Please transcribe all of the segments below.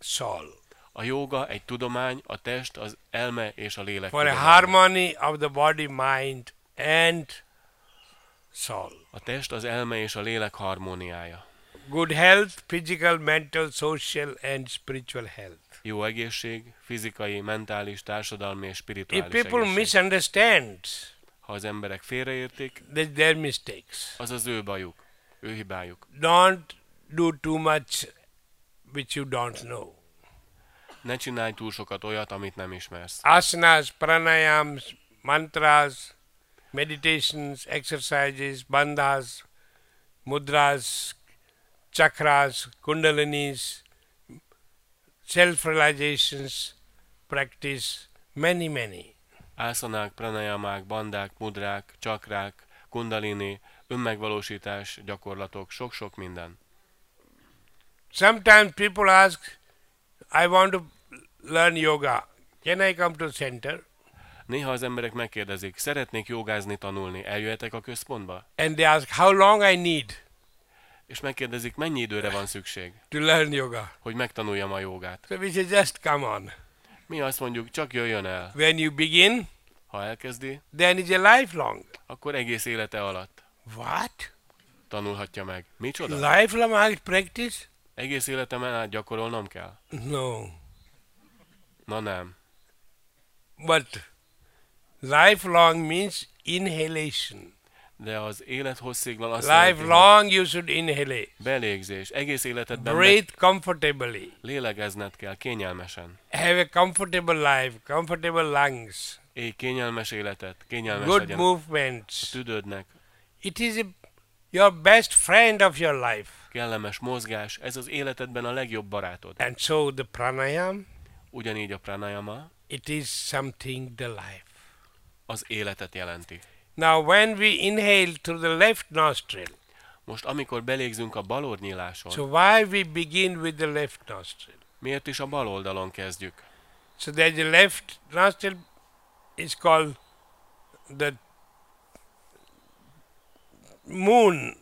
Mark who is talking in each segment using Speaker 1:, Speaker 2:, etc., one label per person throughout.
Speaker 1: soul.
Speaker 2: A jóga egy tudomány, a test, az elme és a lélek
Speaker 1: For a
Speaker 2: tudománya.
Speaker 1: harmony of the body, mind and soul.
Speaker 2: A test, az elme és a lélek harmóniája.
Speaker 1: Good health, physical, mental, social and spiritual health.
Speaker 2: Jó egészség, fizikai, mentális, társadalmi és
Speaker 1: If
Speaker 2: spirituális
Speaker 1: people
Speaker 2: egészség.
Speaker 1: misunderstand,
Speaker 2: Ha az emberek félreértik,
Speaker 1: that's their mistakes.
Speaker 2: az az ő bajuk, ő hibájuk.
Speaker 1: Don't do too much which you don't know.
Speaker 2: Ne csinálj túl sokat olyat, amit nem ismersz.
Speaker 1: Asanas, pranayams, mantras, meditations, exercises, bandhas, mudras, chakras, kundalinis, self-realizations, practice, many.
Speaker 2: Ászanák, pranayamák, bandák, mudrák, csakrák, kundalini, önmegvalósítás, gyakorlatok, sok-sok minden.
Speaker 1: Sometimes people ask, I want to learn yoga. Can I come to center?
Speaker 2: Néha az emberek megkérdezik, szeretnék jogázni, tanulni, eljöhetek a központba?
Speaker 1: And they ask, how long I need
Speaker 2: És megkérdezik, mennyi időre van szükség,
Speaker 1: to learn yoga?
Speaker 2: hogy megtanuljam a jogát.
Speaker 1: So we say, just come on.
Speaker 2: Mi azt mondjuk, csak jöjjön el.
Speaker 1: When you begin,
Speaker 2: Ha elkezdi,
Speaker 1: then it's a lifelong.
Speaker 2: akkor egész élete alatt
Speaker 1: What?
Speaker 2: tanulhatja meg. Micsoda?
Speaker 1: Lifelong practice?
Speaker 2: Egész életemen át gyakorolnom kell?
Speaker 1: No.
Speaker 2: Na nem.
Speaker 1: But lifelong means inhalation.
Speaker 2: De az élethossziglan azt jelenti, hogy
Speaker 1: Lifelong you should inhale.
Speaker 2: belégzés. Egész életedben
Speaker 1: Breathe comfortably.
Speaker 2: lélegezned kell, kényelmesen.
Speaker 1: Have a comfortable life, comfortable lungs,
Speaker 2: Élj kényelmes életet, kényelmes
Speaker 1: good
Speaker 2: legyen a
Speaker 1: movements.
Speaker 2: tüdődnek,
Speaker 1: It is your best friend of your life.
Speaker 2: kellemes mozgás, ez az életedben a legjobb barátod.
Speaker 1: And so the pranayam,
Speaker 2: Ugyanígy a pranayama
Speaker 1: it is something the life.
Speaker 2: az életet jelenti.
Speaker 1: Now when we inhale through the left nostril,
Speaker 2: Most amikor belégzünk a bal orrnyíláson,
Speaker 1: so why we begin with the left nostril?
Speaker 2: miért is a bal oldalon kezdjük?
Speaker 1: So there's the left nostril is called the moon,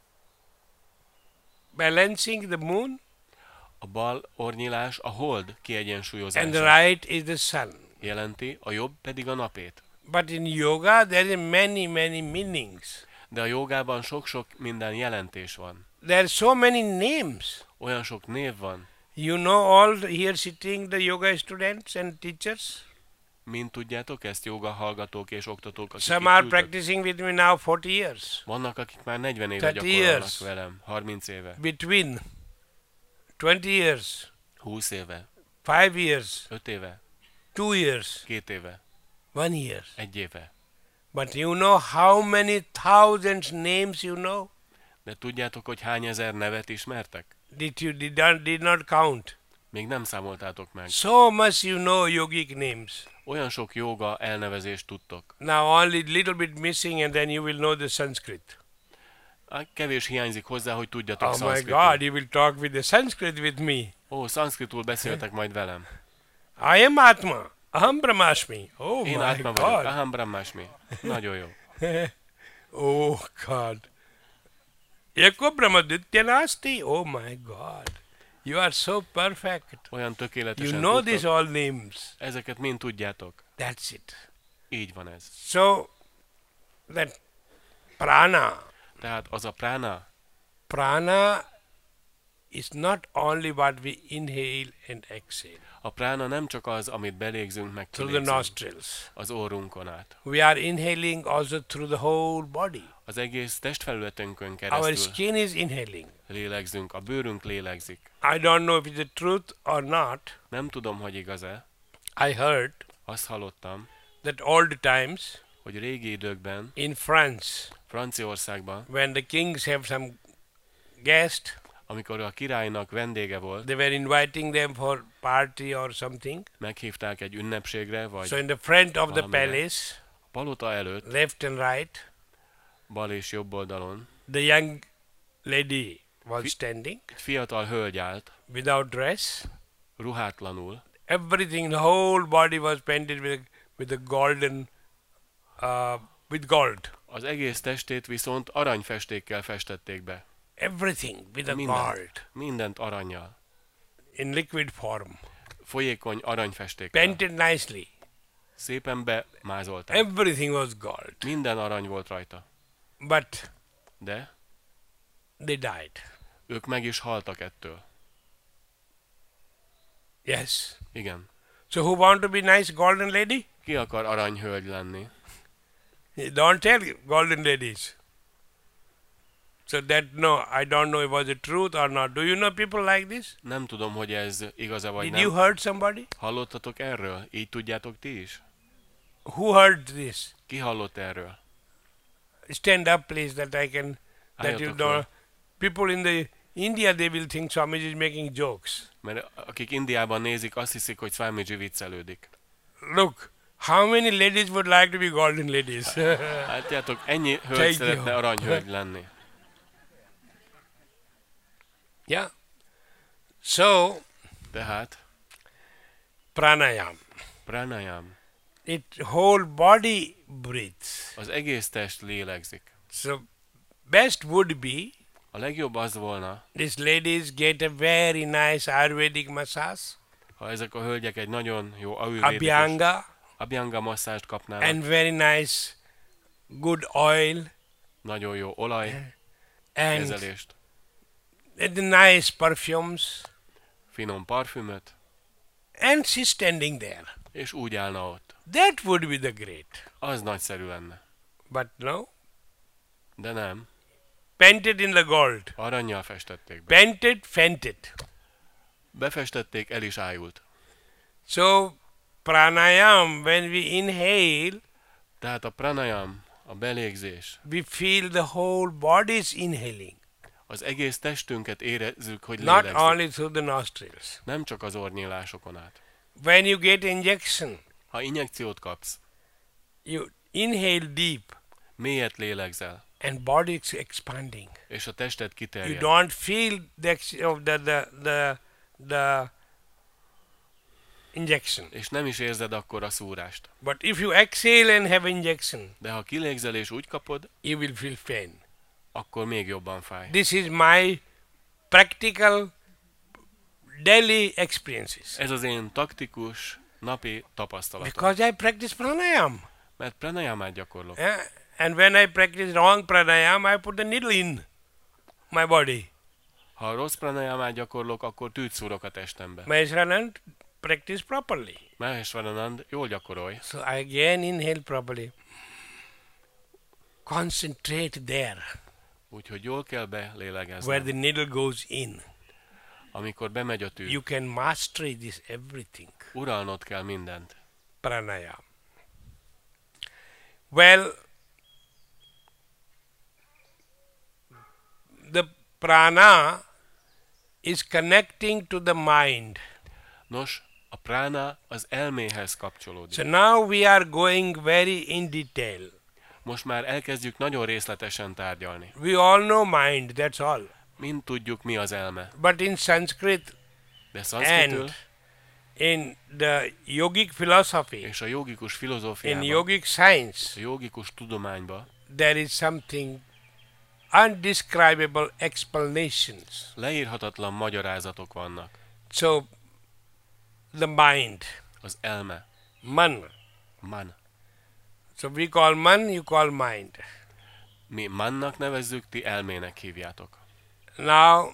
Speaker 1: balancing the moon,
Speaker 2: A bal orrnyílás a hold
Speaker 1: and the
Speaker 2: kiegyensúlyozása
Speaker 1: right is the sun.
Speaker 2: jelenti, a jobb pedig a napét.
Speaker 1: But in yoga there is many meanings.
Speaker 2: De a jogában sok-sok minden jelentés van.
Speaker 1: There are so many names.
Speaker 2: Olyan sok név van.
Speaker 1: You know all here sitting the yoga students and teachers.
Speaker 2: Mind tudjátok ezt, joga hallgatók és oktatók, akik
Speaker 1: Some
Speaker 2: itt
Speaker 1: are
Speaker 2: ültök?
Speaker 1: practicing with me now 40 years.
Speaker 2: Vannak, akik már 40 éve
Speaker 1: 30
Speaker 2: gyakorolnak
Speaker 1: years.
Speaker 2: velem, 30 éve,
Speaker 1: Between 20 years,
Speaker 2: 20 éve,
Speaker 1: 5 years,
Speaker 2: 5 éve,
Speaker 1: 2 years,
Speaker 2: 2 éve,
Speaker 1: 1 year.
Speaker 2: 1 éve.
Speaker 1: But you know how many thousands names you know?
Speaker 2: De tudjátok, hogy hány ezer nevet ismertek?
Speaker 1: Did not count.
Speaker 2: Még nem számoltátok meg.
Speaker 1: So much you know yogic names.
Speaker 2: Olyan sok joga elnevezést tudtok.
Speaker 1: Now only little bit missing and then you will know the Sanskrit.
Speaker 2: Kevés hiányzik hozzá, hogy tudjatok
Speaker 1: Oh my
Speaker 2: szanszkritul.
Speaker 1: God, you will talk with the Sanskrit with me.
Speaker 2: Ó, szanszkritul beszéltek majd velem.
Speaker 1: I am Atma. Aham Brahmasmi. Oh
Speaker 2: Én
Speaker 1: my
Speaker 2: Átma vagyok.
Speaker 1: God.
Speaker 2: Aham Brahmasmi. Nagyon jó.
Speaker 1: Oh God. Eko Brahmaditya Nasti. Oh my God. You are so perfect.
Speaker 2: Olyan
Speaker 1: You
Speaker 2: tökéletesen
Speaker 1: know
Speaker 2: tudtok.
Speaker 1: these all names.
Speaker 2: Ezeket mind tudjátok.
Speaker 1: That's it.
Speaker 2: Így van ez.
Speaker 1: So that prana.
Speaker 2: Tehát az a prána,
Speaker 1: Prana is not only what we inhale and exhale
Speaker 2: a prána nem csak az, amit belégzünk, meg
Speaker 1: through the
Speaker 2: kilégzünk
Speaker 1: nostrils.
Speaker 2: az orrunkon át.
Speaker 1: We are inhaling also through the whole body.
Speaker 2: Az egész testfelületünkön
Speaker 1: Our
Speaker 2: keresztül
Speaker 1: skin is inhaling.
Speaker 2: lélegzünk, a bőrünk lélegzik.
Speaker 1: I don't know if it's the truth or not.
Speaker 2: Nem tudom, hogy igaz-e.
Speaker 1: I heard
Speaker 2: Azt hallottam,
Speaker 1: that old times
Speaker 2: hogy régi időkben
Speaker 1: in France,
Speaker 2: Franciaországban,
Speaker 1: when the kings have some guest,
Speaker 2: amikor a királynak vendége volt,
Speaker 1: they were inviting them for party or something.
Speaker 2: meghívták egy ünnepségre,
Speaker 1: So
Speaker 2: vagy
Speaker 1: in the front of the
Speaker 2: valamire.
Speaker 1: palace,
Speaker 2: palota előtt,
Speaker 1: left and right,
Speaker 2: bal és jobb oldalon,
Speaker 1: the young lady was
Speaker 2: Fi-
Speaker 1: standing
Speaker 2: egy fiatal hölgy állt,
Speaker 1: without dress.
Speaker 2: ruhátlanul,
Speaker 1: Everything, the whole body was painted with a golden, with gold.
Speaker 2: az egész testét viszont aranyfestékkel festették be.
Speaker 1: Everything with a
Speaker 2: Mindent.
Speaker 1: gold.
Speaker 2: Mindent arannyal.
Speaker 1: in liquid form,
Speaker 2: folyékony aranyfestékkel.
Speaker 1: painted nicely.
Speaker 2: Szépen bemázolták.
Speaker 1: Everything was gold.
Speaker 2: Minden arany volt rajta.
Speaker 1: But
Speaker 2: De
Speaker 1: they died.
Speaker 2: ők meg is haltak ettől.
Speaker 1: Yes.
Speaker 2: Igen.
Speaker 1: So who want to be nice golden lady?
Speaker 2: Ki akar aranyhölgy lenni?
Speaker 1: Don't tell golden ladies. So that no, I don't know if it was the truth or not. Do you know people like this?
Speaker 2: Nem tudom, hogy ez igaz-e vagy
Speaker 1: Did you
Speaker 2: nem.
Speaker 1: heard somebody?
Speaker 2: Hallottatok erről? Így tudjátok ti is?
Speaker 1: Who heard this?
Speaker 2: Ki hallott erről?
Speaker 1: Stand up, please, that I can. That you
Speaker 2: Álljatok
Speaker 1: know.
Speaker 2: föl.
Speaker 1: People in the India, they will think Swamiji is making jokes.
Speaker 2: Mert akik Indiában nézik, azt hiszik, hogy Swamiji viccelődik.
Speaker 1: Look, how many ladies would like to be golden ladies?
Speaker 2: Látjátok, ennyi hölgy
Speaker 1: Thank
Speaker 2: szeretne
Speaker 1: you.
Speaker 2: aranyhölgy lenni.
Speaker 1: Yeah. So,
Speaker 2: Tehát
Speaker 1: pranayam.
Speaker 2: pranayam.
Speaker 1: It whole body breathes.
Speaker 2: Az egész test lélegzik.
Speaker 1: So, best would be
Speaker 2: A legjobb az volna,
Speaker 1: these ladies get a very nice Ayurvedic massage,
Speaker 2: ha ezek a hölgyek egy nagyon jó ayurvédikus
Speaker 1: Abhyanga,
Speaker 2: abhyanga masszást kapnának,
Speaker 1: and very nice good oil,
Speaker 2: nagyon jó olaj,
Speaker 1: and
Speaker 2: kezelést,
Speaker 1: the nice perfumes,
Speaker 2: finom parfümöt,
Speaker 1: and she's standing there.
Speaker 2: és úgy állna ott.
Speaker 1: That would be the great.
Speaker 2: Az nagyszerű lenne.
Speaker 1: But no,
Speaker 2: De nem,
Speaker 1: painted in the gold.
Speaker 2: arannyal festették be.
Speaker 1: Painted, fainted.
Speaker 2: Befestették, el is ájult.
Speaker 1: So, pranayam, when we inhale,
Speaker 2: Tehát a pranayam, a belégzés,
Speaker 1: we feel the whole body is inhaling,
Speaker 2: az egész testünket érezzük, hogy
Speaker 1: not
Speaker 2: lélegzik.
Speaker 1: only through the nostrils.
Speaker 2: Nem csak az ornyílásokon át.
Speaker 1: When you get injection,
Speaker 2: Ha injekciót kapsz,
Speaker 1: you inhale deep
Speaker 2: mélyet lélegzel,
Speaker 1: and body is expanding.
Speaker 2: és a tested
Speaker 1: You
Speaker 2: kiterjed.
Speaker 1: don't feel the injection.
Speaker 2: És nem is érzed akkor a szúrást.
Speaker 1: But if you exhale and have injection,
Speaker 2: De ha kilégzel és úgy kapod,
Speaker 1: you will feel pain.
Speaker 2: akkor még jobban fáj.
Speaker 1: This is my practical daily experiences.
Speaker 2: Ez az én taktikus napi tapasztalatom.
Speaker 1: Because I practice pranayam.
Speaker 2: Mert pranayamát gyakorlok.
Speaker 1: And when I practice wrong pranayam, I put the needle in my body.
Speaker 2: Ha rossz pranayamát gyakorlok, akkor tűt szúrok a testembe.
Speaker 1: Maheshwaranand practice properly.
Speaker 2: Maheshwaranand, jól gyakorolj.
Speaker 1: So I again inhale properly. Concentrate there
Speaker 2: Úgyhogy jól kell
Speaker 1: where
Speaker 2: belélegezni.
Speaker 1: the needle goes in.
Speaker 2: Amikor bemegy a tű,
Speaker 1: You can master this everything.
Speaker 2: uralnod kell mindent.
Speaker 1: Pranayam. Well, the prana is connecting to the mind.
Speaker 2: Nos, a prána az elméhez kapcsolódik.
Speaker 1: So now we are going very in detail.
Speaker 2: Most már elkezdjük nagyon részletesen tárgyalni.
Speaker 1: We all know mind, that's all.
Speaker 2: Mind tudjuk, mi az elme.
Speaker 1: But in Sanskrit
Speaker 2: De szanszkritül
Speaker 1: and in the yogic philosophy,
Speaker 2: és a jogikus
Speaker 1: in
Speaker 2: filozófiában,
Speaker 1: yogic science,
Speaker 2: a jogikus tudományban
Speaker 1: there is something undescribable explanations.
Speaker 2: leírhatatlan magyarázatok vannak.
Speaker 1: So the mind,
Speaker 2: Az elme,
Speaker 1: man.
Speaker 2: man.
Speaker 1: So we call man, you call mind.
Speaker 2: Mi mannak nevezzük, ti elmének hívjátok.
Speaker 1: Now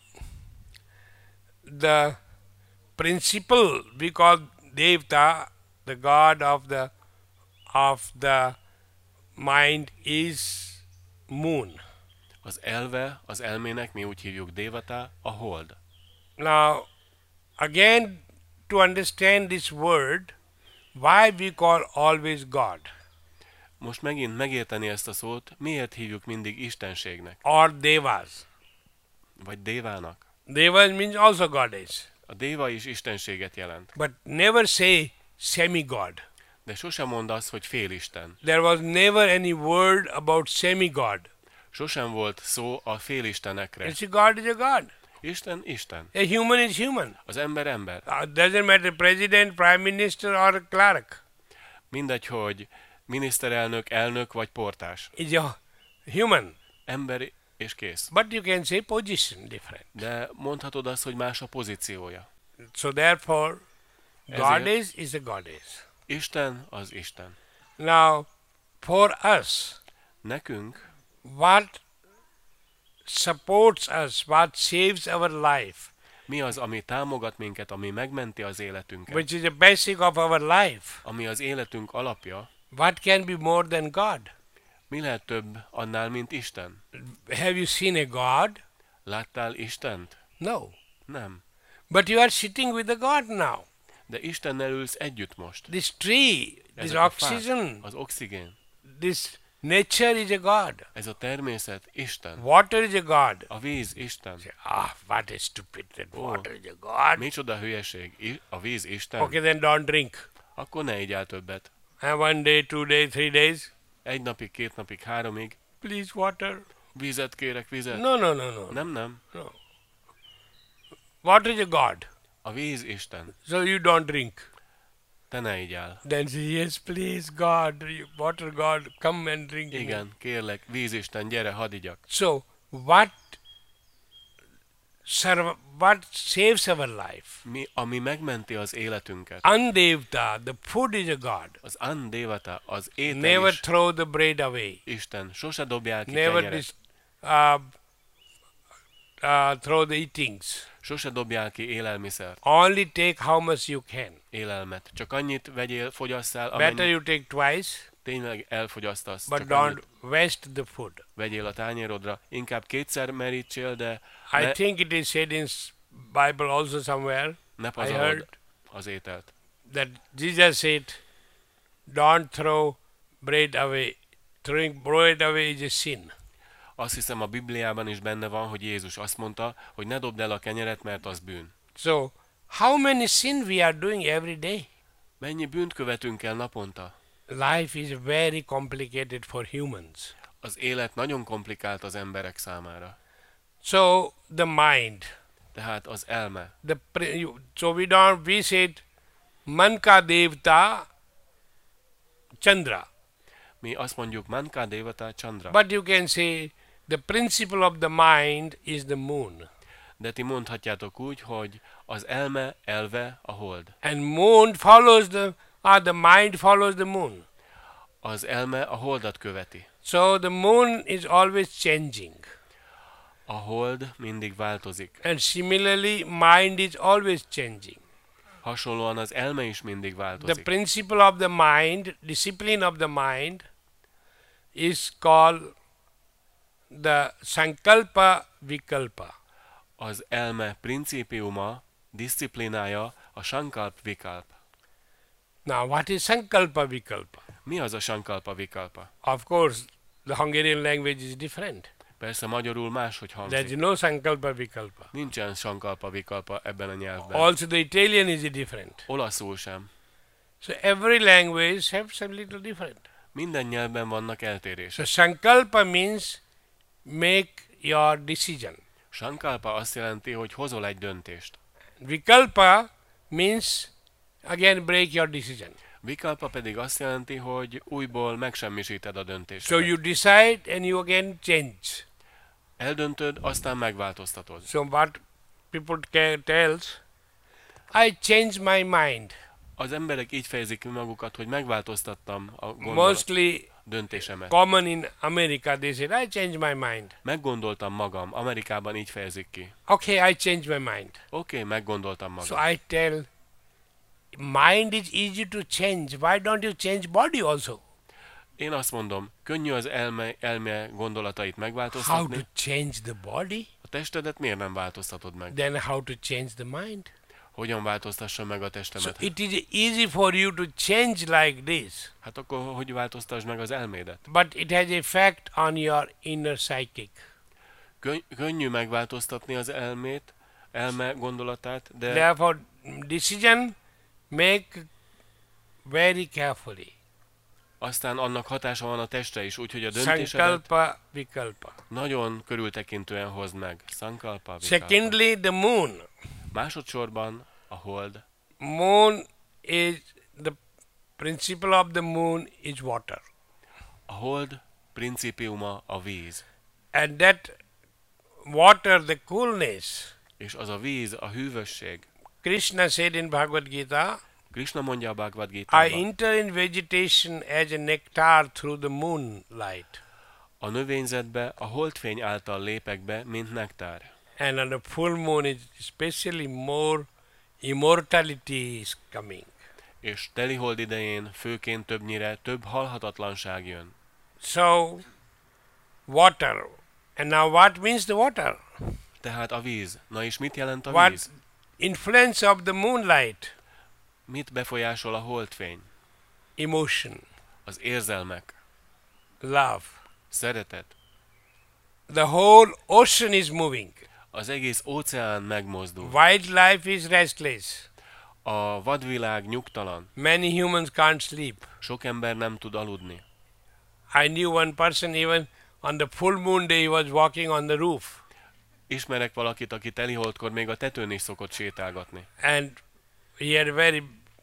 Speaker 1: the principle we call Devta, the god of the mind is moon.
Speaker 2: Az elve, az elmének mi úgy hívjuk Devata, a hold.
Speaker 1: Now again to understand this word, why we call always God
Speaker 2: Most megint megérteni ezt a szót, miért hívjuk mindig istenségnek,
Speaker 1: or Devas.
Speaker 2: vagy Dévának.
Speaker 1: Devas means also goddess,
Speaker 2: A Déva is istenséget jelent,
Speaker 1: but never say semi-god.
Speaker 2: de sosem mondd azt, hogy félisten.
Speaker 1: There was never any word about semi-god.
Speaker 2: Sosem volt szó a félistenekre.
Speaker 1: It's a God is a God.
Speaker 2: Isten, Isten.
Speaker 1: A human is human.
Speaker 2: Az ember ember.
Speaker 1: Doesn't matter president, prime minister or clerk.
Speaker 2: Mindegy, hogy miniszterelnök, elnök vagy portás.
Speaker 1: Is a human.
Speaker 2: Ember és kész.
Speaker 1: But you can say position different.
Speaker 2: De mondhatod azt, hogy más a pozíciója.
Speaker 1: So therefore,
Speaker 2: Ezért-
Speaker 1: goddess is a goddess.
Speaker 2: Isten az Isten.
Speaker 1: Now, for us,
Speaker 2: Nekünk
Speaker 1: what supports us, what saves our life,
Speaker 2: mi az, ami támogat minket, ami megmenti az életünket,
Speaker 1: which is the basic of our life,
Speaker 2: ami az életünk alapja,
Speaker 1: what can be more than God?
Speaker 2: mi lehet több annál, mint Isten?
Speaker 1: Have you seen a God?
Speaker 2: Láttál Istent?
Speaker 1: No.
Speaker 2: Nem.
Speaker 1: But you are sitting with the God now.
Speaker 2: De Istennel ülsz együtt most.
Speaker 1: This tree, this
Speaker 2: Ezek a fák,
Speaker 1: oxygen,
Speaker 2: az oxigén,
Speaker 1: this nature is a God.
Speaker 2: ez a természet Isten.
Speaker 1: Water is a God.
Speaker 2: A víz Isten.
Speaker 1: What a stupid that
Speaker 2: Oh.
Speaker 1: water is a God.
Speaker 2: Micsoda hülyeség. A víz Isten.
Speaker 1: Okay, then don't drink.
Speaker 2: Akkor ne igyál többet.
Speaker 1: And 1 day, 2 days, 3 days,
Speaker 2: 1 napig, 2 napig, 3-ig.
Speaker 1: please water.
Speaker 2: Vízet kérek, vizet.
Speaker 1: No, no, no, no.
Speaker 2: Nem, nem.
Speaker 1: No. Water is a God.
Speaker 2: A víz Isten.
Speaker 1: So you don't drink.
Speaker 2: Te ne igyál.
Speaker 1: Then say, yes, please, God, water God, come and drink. me."
Speaker 2: Igen, kérlek, víz Isten, gyere, hadd igyak.
Speaker 1: So what saves our life?
Speaker 2: Ami megmenti az életünket.
Speaker 1: Andevta, the food is a God.
Speaker 2: Az Andevata, az étel
Speaker 1: Never
Speaker 2: is
Speaker 1: throw the bread away.
Speaker 2: Isten. Sose dobjál ki
Speaker 1: Never
Speaker 2: kenyeret.
Speaker 1: throw the eatings.
Speaker 2: Sose dobjál ki élelmiszert,
Speaker 1: Only take how much you can.
Speaker 2: élelmet. Csak annyit vegyél, fogyasszál,
Speaker 1: Better
Speaker 2: amennyit
Speaker 1: you take twice,
Speaker 2: tényleg elfogyasztasz.
Speaker 1: but
Speaker 2: Csak
Speaker 1: don't
Speaker 2: annyit
Speaker 1: waste the food.
Speaker 2: vegyél a tányérodra. Inkább 2-szer merítsél, de
Speaker 1: I
Speaker 2: ne,
Speaker 1: think it is said in Bible also somewhere
Speaker 2: ne
Speaker 1: I
Speaker 2: pazarod
Speaker 1: heard
Speaker 2: az ételt.
Speaker 1: that Jesus said, don't throw bread away. Throwing bread away is a sin.
Speaker 2: Azt hiszem a Bibliában is benne van, hogy Jézus azt mondta, hogy ne dobd el a kenyeret, mert az bűn.
Speaker 1: So, how many sin we are doing every day?
Speaker 2: Mennyi bűnt követünk el naponta?
Speaker 1: Life is very complicated for humans.
Speaker 2: Az élet nagyon komplikált az emberek számára.
Speaker 1: So, the mind.
Speaker 2: Tehát az elme.
Speaker 1: So we said, Manka Devta Chandra.
Speaker 2: Mi azt mondjuk Manka Devata Chandra.
Speaker 1: But you can say, the principle of the mind is the moon.
Speaker 2: De ti mondhatjátok úgy, hogy az elme elve a hold.
Speaker 1: And moon follows the mind follows the moon.
Speaker 2: Az elme a holdat követi.
Speaker 1: So the moon is always changing.
Speaker 2: A hold mindig változik.
Speaker 1: And similarly, mind is always changing.
Speaker 2: Hasonlóan az elme is mindig
Speaker 1: The
Speaker 2: változik.
Speaker 1: principle of the mind, discipline of the mind, is called the Sankalpa Vikalpa.
Speaker 2: Az elme principiuma, disziplinája a Sankalp Vikalp.
Speaker 1: Now, what is Sankalpa Vikalpa?
Speaker 2: Mi az a Sankalpa Vikalpa?
Speaker 1: Of course, the Hungarian language is different.
Speaker 2: Persze magyarul máshogy
Speaker 1: There is
Speaker 2: hangzik.
Speaker 1: no Sankalpa Vikalpa.
Speaker 2: Nincsen Sankalpa Vikalpa ebben a nyelvben.
Speaker 1: Also, the Italian is different.
Speaker 2: Olaszul sem.
Speaker 1: So, every language has some little different.
Speaker 2: Minden nyelvben vannak eltérések.
Speaker 1: So, Sankalpa means make your decision.
Speaker 2: Sankalpa azt jelenti, hogy hozol egy döntést.
Speaker 1: Vikalpa means again break your decision.
Speaker 2: Vikalpa pedig azt jelenti, hogy újból megsemmisíted a
Speaker 1: So
Speaker 2: döntést.
Speaker 1: you decide and you again change.
Speaker 2: Eldöntöd, aztán megváltoztatod.
Speaker 1: So what people tells, I change my mind.
Speaker 2: Az emberek így fejezik ki magukat, hogy megváltoztattam a
Speaker 1: Mostly
Speaker 2: döntésemet.
Speaker 1: common in America, they said, I change my mind.
Speaker 2: Meggondoltam magam. Amerikában így fejezik ki.
Speaker 1: Okay, I change my mind.
Speaker 2: Oké, meggondoltam
Speaker 1: So
Speaker 2: magam.
Speaker 1: I tell, mind is easy to change. Why don't you change body also?
Speaker 2: Én azt mondom, könnyű az elme gondolatait
Speaker 1: How to
Speaker 2: megváltoztatni.
Speaker 1: change the body?
Speaker 2: A testedet miért nem változtatod meg?
Speaker 1: Then how to change the mind?
Speaker 2: Hogyan változtassam meg a
Speaker 1: So
Speaker 2: testemet?
Speaker 1: it is easy for you to change like this,
Speaker 2: Hát akkor hogy változtasd meg az elmédet?
Speaker 1: but it has effect on your inner psychic.
Speaker 2: Könnyű megváltoztatni az elme gondolatát, de
Speaker 1: Therefore, decision make very carefully.
Speaker 2: aztán annak hatása van a testre is, úgyhogy a döntésedet
Speaker 1: Sankalpa Vikalpa.
Speaker 2: nagyon körültekintően hozd meg. Sankalpa Vikalpa.
Speaker 1: Secondly, the moon.
Speaker 2: Másodszorban a hold.
Speaker 1: Moon is the principle of the moon is water,
Speaker 2: A hold principiuma a víz.
Speaker 1: and that water the coolness.
Speaker 2: És az a víz, a hűvösség.
Speaker 1: Krishna said in Bhagavad Gita,
Speaker 2: Krishna mondja a Bhagavad
Speaker 1: I
Speaker 2: Gita-ban,
Speaker 1: enter in vegetation as a nectar through the moonlight.
Speaker 2: a növényzetbe a holdfény által lépek be, mint nektár.
Speaker 1: And on the full moon, especially more immortality is coming.
Speaker 2: És telihold idején főként többnyire több halhatatlanság jön.
Speaker 1: So, water. And now what means the water?
Speaker 2: Tehát a víz. Na és mit jelent a
Speaker 1: What
Speaker 2: víz?
Speaker 1: influence of the moonlight?
Speaker 2: Mit befolyásol a holdfény?
Speaker 1: Emotion,
Speaker 2: Az érzelmek,
Speaker 1: love.
Speaker 2: szeretet.
Speaker 1: The whole ocean is moving.
Speaker 2: Az egész óceán megmozdul.
Speaker 1: Wildlife is restless.
Speaker 2: A vadvilág nyugtalan.
Speaker 1: Many humans can't sleep.
Speaker 2: Sok ember nem tud aludni.
Speaker 1: I knew one person even on the full moon day he was walking on the roof.
Speaker 2: Ismerek valakit, aki teliholdkor még a tetőn is szokott sétálgatni.
Speaker 1: And he had very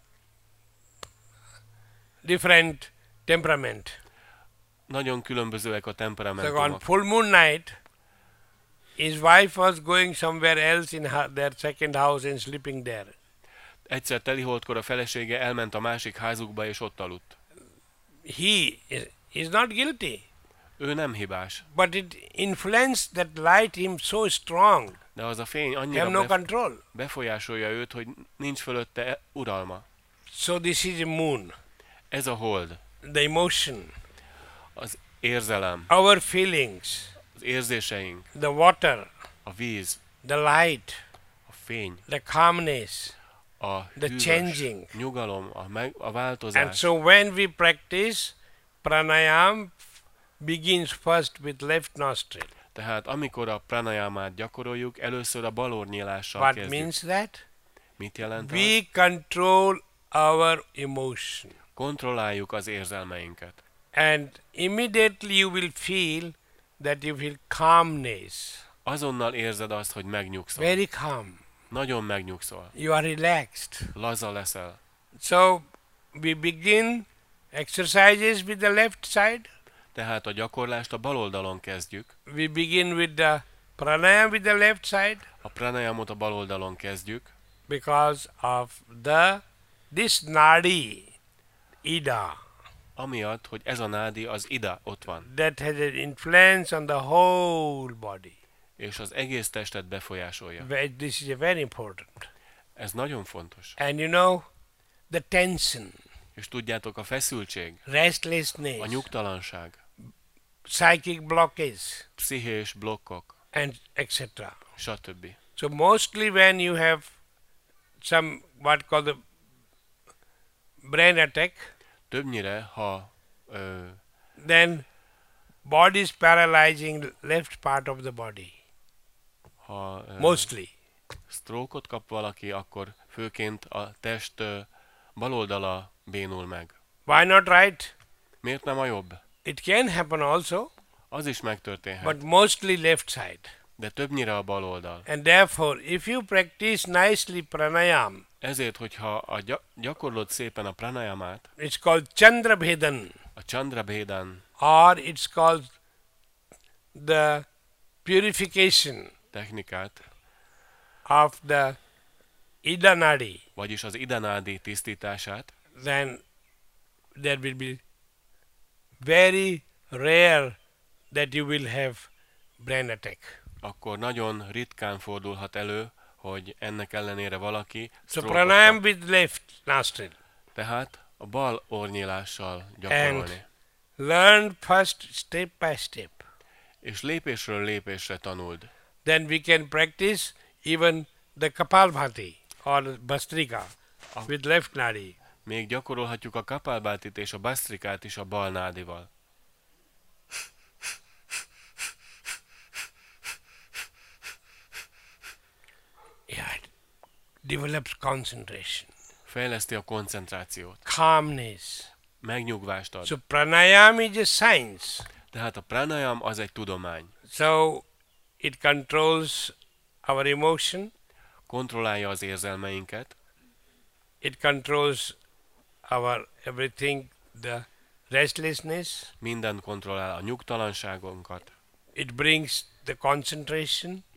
Speaker 1: different temperament.
Speaker 2: Nagyon különbözőek a
Speaker 1: So on
Speaker 2: temperamentumok.
Speaker 1: full moon night, his wife was going somewhere else in their second house and sleeping there.
Speaker 2: Egyszer teliholdkor a felesége elment a másik házukba és ott aludt.
Speaker 1: He is not guilty,
Speaker 2: Ő nem hibás,
Speaker 1: but it influenced that light him so strong.
Speaker 2: de az a fény
Speaker 1: Have
Speaker 2: annyira
Speaker 1: no control.
Speaker 2: befolyásolja őt, hogy nincs fölötte uralma.
Speaker 1: So this is a moon,
Speaker 2: Ez a hold,
Speaker 1: the emotion,
Speaker 2: az érzelem,
Speaker 1: our feelings,
Speaker 2: az érzéseink,
Speaker 1: the water,
Speaker 2: a víz,
Speaker 1: the light,
Speaker 2: a fény,
Speaker 1: the calmness,
Speaker 2: a
Speaker 1: the
Speaker 2: hűvös,
Speaker 1: changing.
Speaker 2: nyugalom, a
Speaker 1: And
Speaker 2: változás.
Speaker 1: so when we practice, pranayam begins first with left nostril.
Speaker 2: Tehát amikor a pranayamát gyakoroljuk, először a bal orrnyílással
Speaker 1: What
Speaker 2: kezdjük.
Speaker 1: means that?
Speaker 2: Mit jelent az?
Speaker 1: We control our emotion.
Speaker 2: Kontrolláljuk az érzelmeinket.
Speaker 1: And immediately you will feel that you feel calmness.
Speaker 2: Azonnal érzed azt, hogy megnyugszol.
Speaker 1: Very calm.
Speaker 2: Nagyon megnyugszol.
Speaker 1: You are relaxed.
Speaker 2: Laza leszel.
Speaker 1: So we begin exercises with the left side.
Speaker 2: Tehát a gyakorlást a bal oldalon kezdjük.
Speaker 1: We begin with the pranayam with the left side
Speaker 2: A pranayamot a bal oldalon kezdjük,
Speaker 1: because of this nadi, ida,
Speaker 2: amiatt, hogy ez a nádi az ida ott van,
Speaker 1: that has an influence on the whole body.
Speaker 2: és az egész testet befolyásolja.
Speaker 1: This is very important.
Speaker 2: Ez nagyon fontos.
Speaker 1: And you know, the tension,
Speaker 2: És tudjátok, a feszültség, a
Speaker 1: restlessness,
Speaker 2: nyugtalanság,
Speaker 1: psychic blockage,
Speaker 2: pszichés blokkok,
Speaker 1: and etc.
Speaker 2: stb.
Speaker 1: So mostly when you have some what called the brain attack,
Speaker 2: Többnyire, ha
Speaker 1: then body is paralyzing left part of the body. Mostly.
Speaker 2: stroke-ot kap valaki, akkor főként a test bal oldala bénul meg.
Speaker 1: Why not right?
Speaker 2: Miért nem a jobb?
Speaker 1: It can happen also,
Speaker 2: Az is megtörténhet,
Speaker 1: but mostly left side.
Speaker 2: de többnyire a bal oldal.
Speaker 1: And therefore, if you practice nicely pranayam,
Speaker 2: Ezért, hogyha gyakorlod szépen a pranayamát,
Speaker 1: it's called Chandrabhedan,
Speaker 2: a Chandrabhedan
Speaker 1: or it's called the purification
Speaker 2: technikát,
Speaker 1: of the Ida Nadi,
Speaker 2: vagyis az idanádi tisztítását,
Speaker 1: then there will be very rare that you will have brain attack.
Speaker 2: akkor nagyon ritkán fordulhat elő, hogy ennek ellenére valaki
Speaker 1: So
Speaker 2: stroke-ot
Speaker 1: pranayam
Speaker 2: kap.
Speaker 1: with left nostril.
Speaker 2: Tehát a bal orrnyílással gyakorolni.
Speaker 1: Learn first step by step.
Speaker 2: És lépésről lépésre tanuld.
Speaker 1: Then we can practice even the Kapalbhati or Bastrika with left nadi.
Speaker 2: Még gyakorolhatjuk a Kapalbhátit és a Bastrikát is a bal nádival.
Speaker 1: Yeah, it develops concentration,
Speaker 2: Fejleszti a koncentrációt.
Speaker 1: calmness.
Speaker 2: Megnyugvást ad.
Speaker 1: So pranayam is a science.
Speaker 2: Tehát a pranayam az egy tudomány.
Speaker 1: So it controls our emotion,
Speaker 2: Kontrollálja az érzelmeinket,
Speaker 1: it controls our everything, the restlessness,
Speaker 2: minden kontrollál a nyugtalanságunkat,
Speaker 1: It brings the concentration,